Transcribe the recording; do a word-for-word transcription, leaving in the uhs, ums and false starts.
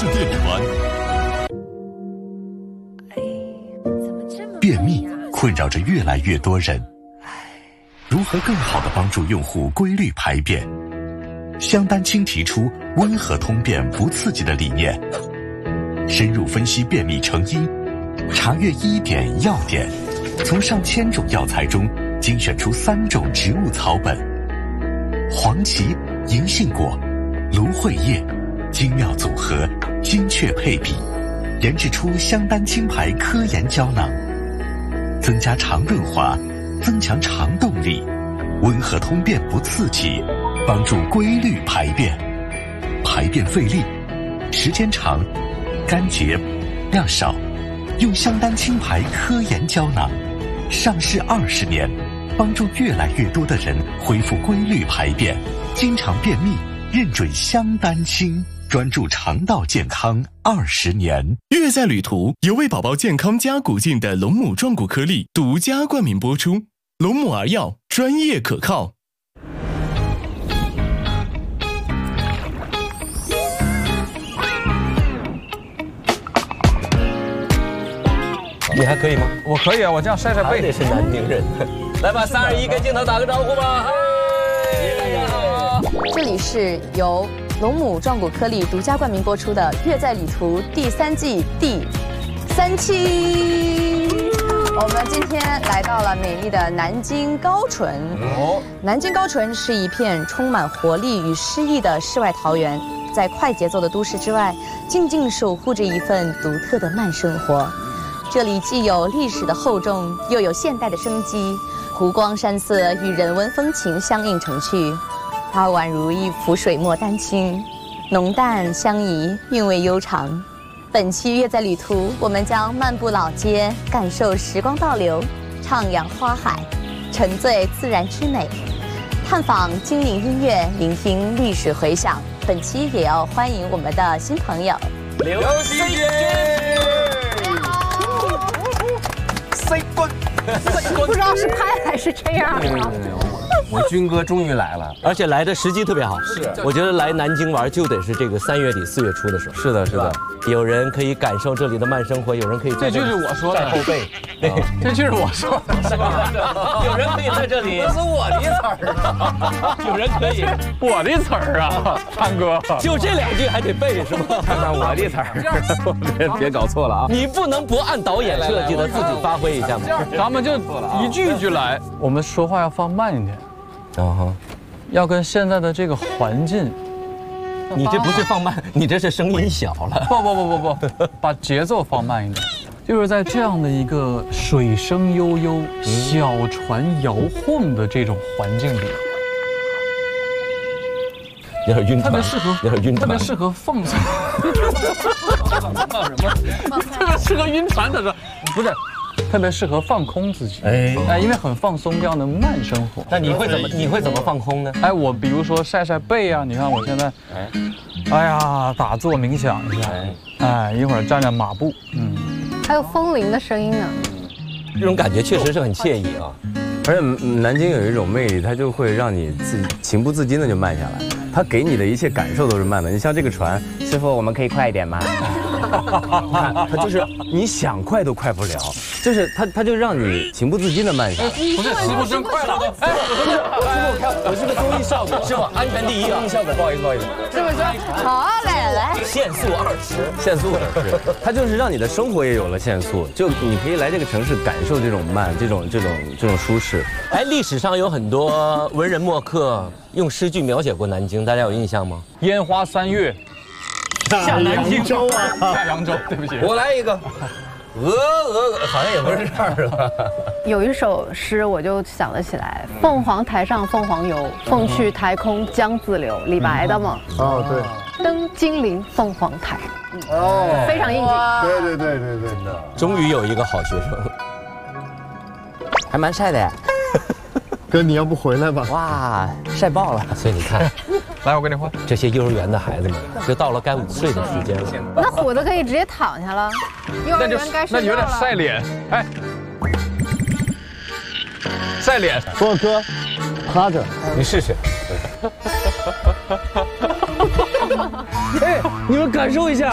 视电传。便秘困扰着越来越多人，如何更好地帮助用户规律排便？香丹青提出温和通便不刺激的理念，深入分析便秘成因，查阅医典药典，从上千种药材中精选出三种植物草本：黄芪、银杏果、芦荟叶，精妙组合，精确配比，研制出香丹青牌科研胶囊，增加肠润滑，增强肠动力，温和通便不刺激，帮助规律排便，排便费力，时间长，干结，量少，用香丹青牌科研胶囊，上市二十年，帮助越来越多的人恢复规律排便，经常便秘，认准香丹青，专注肠道健康二十年。 悦在旅途由为宝宝健康加古劲的龙母壮骨颗粒独家冠名播出，龙母儿药专业可靠。 你还可以吗？ 我可以啊，我这样晒晒背。 得是南宁人。来吧，三二一，跟镜头打个招呼吧。嗨，大家好。 这里是由龙母壮骨颗粒独家冠名播出的《悦在旅途》第三季第三期。我们今天来到了美丽的南京高淳。哦，南京高淳是一片充满活力与诗意的世外桃源，在快节奏的都市之外，静静守护着一份独特的慢生活。这里既有历史的厚重，又有现代的生机，湖光山色与人文风情相映成趣，它宛如一幅水墨丹青，浓淡相宜，韵味悠长。本期悦在旅途，我们将漫步老街，感受时光倒流，徜徉花海，沉醉自然之美，探访精灵音乐，聆听历史回响。本期也要欢迎我们的新朋友刘希军。 塞棍， 不知道是拍还是这样啊。 我军哥终于来了，而且来的时机特别好。是，我觉得来南京玩就得是这个三月底四月初的时候。是的，是的。有人可以感受这里的慢生活，有人可以在这就是我说的后背。对， 这就是我说的。 有人可以在这里，这是我的词儿啊。有人可以， 我的词儿啊，潘哥。 就这两句还得背是吗？看看我的词儿，别别搞错了啊！你不能不按导演设计的自己发挥一下吗？ 咱们就一句一句来，我们说话要放慢一点。啊哈，要跟现在的这个环境， 你这不是放慢，你这是声音小了。 不不不不不，把节奏放慢一点，就是在这样的一个水声悠悠、小船摇晃的这种环境里， 有点晕船， 特别适合， 有点晕船， 特别适合放松。放什么？特别适合晕船的时候，不是。特别适合放空自己，哎哎，因为很放松这样的慢生活。 那你会怎么你会怎么放空呢？ 哎，我比如说晒晒背啊，你看我现在，哎，哎呀，打坐冥想一下，哎，一会儿站站马步，嗯， 还有风铃的声音呢， 这种感觉确实是很惬意啊。 而且南京有一种魅力，它就会让你自己情不自禁的就慢下来，它给你的一切感受都是慢的。你像这个船，师傅，我们可以快一点吗？它就是你想快都快不了，就是它它就让你情不自禁的慢下来。 不是，师傅真快了！ 哎，师傅，看我是个综艺效果，师傅安全第一啊！综艺效果，不好意思，不好意思。 是不是？好，来来， 限速二十， 限速二十，它就是让你的生活也有了限速，就你可以来这个城市感受这种慢，这种这种这种舒适。 哎，历史上有很多文人墨客用诗句描写过南京，大家有印象吗？ 烟花三月。 下扬州啊， 下扬州，对不起， 我来一个，鹅鹅鹅，好像也不是这儿吧。 有一首诗我就想了起来，凤凰台上凤凰游，凤去台空江自流，李白的嘛。 哦，对。 登金陵凤凰台，哦，非常应景。 对对对对对的。 终于有一个好学生，还蛮晒的呀。 哥，你要不回来吧？ 哇，晒爆了！所以你看。 来，我给你换。 这些幼儿园的孩子们，就到了该午睡的时间了。 那虎子可以直接躺下了。幼儿园该睡觉了。 那有点晒脸，哎，晒脸。 说哥，趴着， 你试试。哎，你们感受一下。